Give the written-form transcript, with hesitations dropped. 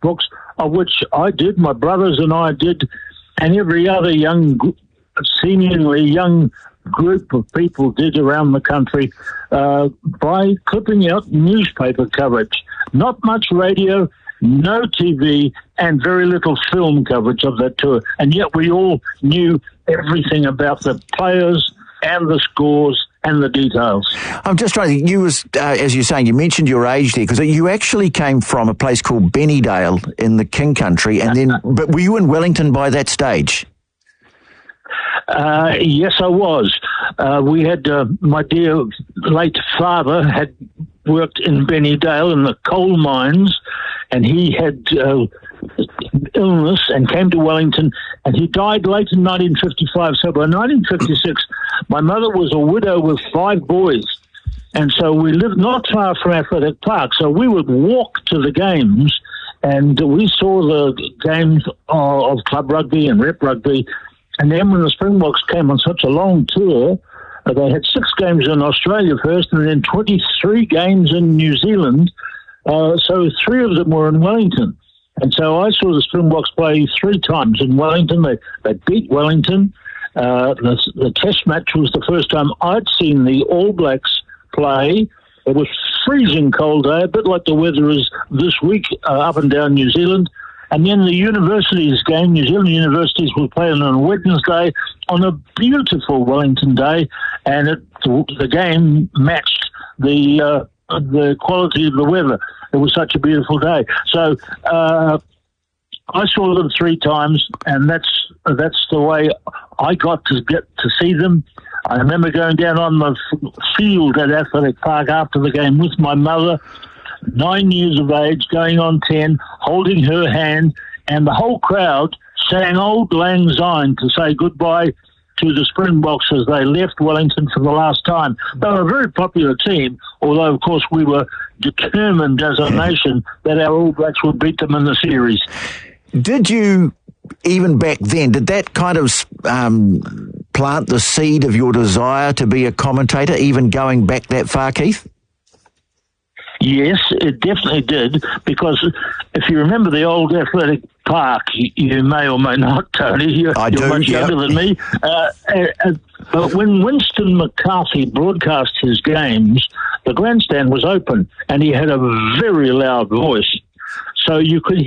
Springboks, of which I did, my brothers and I did, and every other seemingly young group of people did around the country by clipping out newspaper coverage. Not much radio, no TV, and very little film coverage of that tour. And yet we all knew everything about the players and the scores and the details. I'm just trying to think, you was, as you're saying, you mentioned your age there, because you actually came from a place called Bennydale in the King Country, and then, but were you in Wellington by that stage? Yes, I was. We had, my dear late father had worked in Bennydale in the coal mines, and he had illness and came to Wellington, and he died late in 1955. So by 1956, my mother was a widow with 5 boys, and so we lived not far from Athletic Park, so we would walk to the games, and we saw the games of club rugby and rep rugby. And then when the Springboks came on such a long tour, they had 6 games in Australia first and then 23 games in New Zealand. So 3 of them were in Wellington. And so I saw the Springboks play 3 times in Wellington. They beat Wellington. The test match was the first time I'd seen the All Blacks play. It was freezing cold day, a bit like the weather is this week up and down New Zealand. And then the universities game, New Zealand universities were playing on Wednesday on a beautiful Wellington day, and the game matched the quality of the weather. It was such a beautiful day. So I saw them 3 times, and that's the way I got to get to see them. I remember going down on the field at Athletic Park after the game with my mother, 9 years of age, going on 10, holding her hand, and the whole crowd sang Auld Lang Syne to say goodbye to the Springboks as they left Wellington for the last time. They were a very popular team, although, of course, we were determined as a nation that our All Blacks would beat them in the series. Did you, even back then, did that kind of plant the seed of your desire to be a commentator, even going back that far, Keith? Yes, it definitely did, because if you remember the old Athletic Park, you may or may not, Tony, you're much younger than me, but when Winston McCarthy broadcast his games, the grandstand was open, and he had a very loud voice, so you could